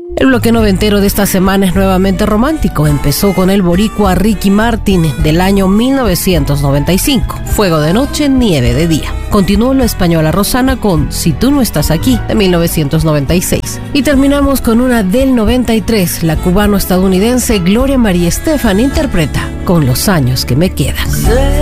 El bloque noventero de esta semana es nuevamente romántico. Empezó con el boricua Ricky Martin del año 1995, Fuego de noche, nieve de día. Continuó la española Rosana con Si tú no estás aquí, de 1996. Y terminamos con una del 93, la cubano-estadounidense Gloria María Estefan interpreta Con los años que me quedan.